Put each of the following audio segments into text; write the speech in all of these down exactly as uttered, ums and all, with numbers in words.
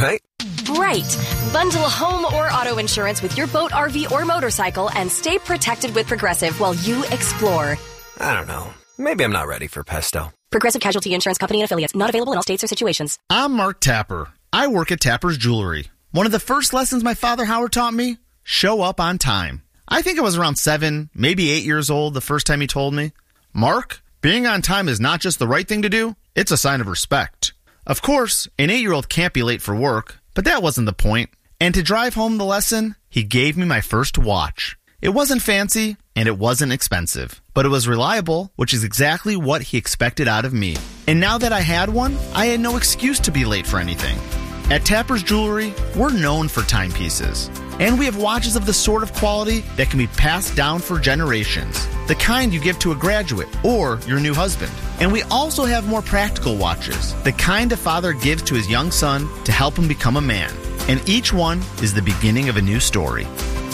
right? Right. Bundle home or auto insurance with your boat, R V, or motorcycle and stay protected with Progressive while you explore. I don't know. Maybe I'm not ready for pesto. Progressive Casualty Insurance Company and Affiliates. Not available in all states or situations. I'm Mark Tapper. I work at Tapper's Jewelry. One of the first lessons my father Howard taught me, show up on time. I think I was around seven, maybe eight years old the first time he told me, Mark, being on time is not just the right thing to do, it's a sign of respect. Of course, an eight-year-old can't be late for work, but that wasn't the point. And to drive home the lesson, he gave me my first watch. It wasn't fancy, and it wasn't expensive, but it was reliable, which is exactly what he expected out of me. And now that I had one, I had no excuse to be late for anything. At Tapper's Jewelry, we're known for timepieces. And we have watches of the sort of quality that can be passed down for generations. The kind you give to a graduate or your new husband. And we also have more practical watches. The kind a father gives to his young son to help him become a man. And each one is the beginning of a new story.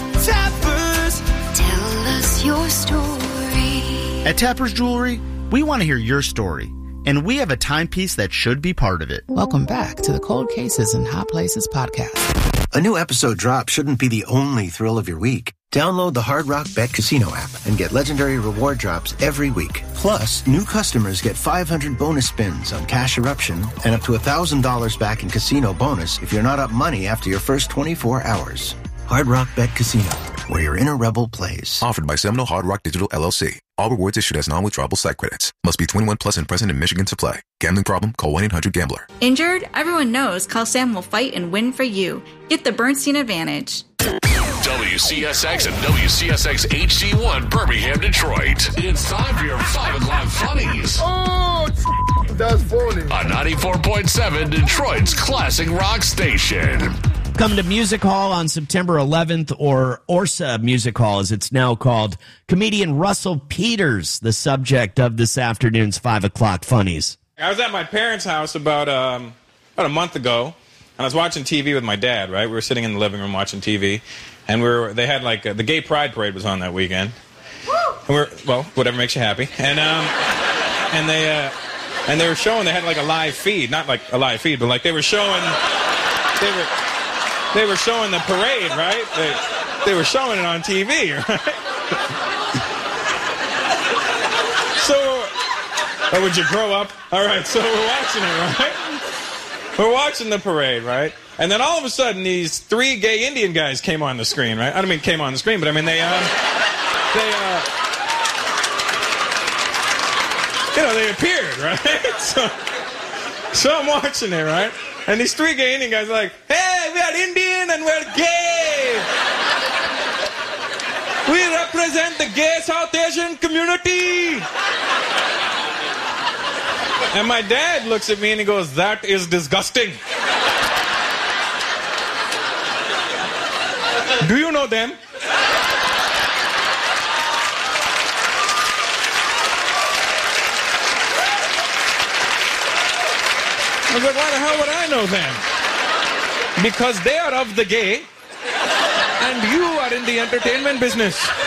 Tappers, tell us your story. At Tapper's Jewelry, we want to hear your story. And we have a timepiece that should be part of it. Welcome back to the Cold Cases and Hot Places podcast. A new episode drop shouldn't be the only thrill of your week. Download the Hard Rock Bet Casino app and get legendary reward drops every week. Plus, new customers get five hundred bonus spins on Cash Eruption and up to one thousand dollars back in casino bonus if you're not up money after your first twenty-four hours. Hard Rock Bet Casino, where your inner rebel plays. Offered by Seminole Hard Rock Digital, L L C. All rewards issued as non-withdrawable site credits. Must be twenty-one plus and present in Michigan to play. Gambling problem? Call one eight hundred gambler. Injured? Everyone knows Call Sam will fight and win for you. Get the Bernstein advantage. W C S X and W C S X H D one Birmingham, Detroit. It's time for your five o'clock funnies. Oh, that's funny. On ninety-four point seven, Detroit's classic rock station. Come to Music Hall on September eleventh, or Orsa Music Hall, as it's now called. Comedian Russell Peters, the subject of this afternoon's five o'clock funnies. I was at my parents' house about um, about a month ago, and I was watching T V with my dad, right? We were sitting in the living room watching T V, and we were, they had like, uh, the Gay Pride Parade was on that weekend. And we we're, well, whatever makes you happy. And, um, and they, uh, and they were showing, they had like a live feed, not like a live feed, but like they were showing, they were, they were showing the parade, right? They, they were showing it on T V, right? So, oh, would you grow up? All right, so we're watching it, right? We're watching the parade, right? And then all of a sudden, these three gay Indian guys came on the screen, right? I don't mean came on the screen, but I mean they, um, they, uh, you know, they appeared, right? So, so I'm watching it, right? And these three gay Indian guys are like, hey, we are Indian and we're gay. We represent the gay South Asian community. And my dad looks at me and he goes, that is disgusting. Do you know them? I was like, why the hell would I know them? Because they are of the gay, and you are in the entertainment business.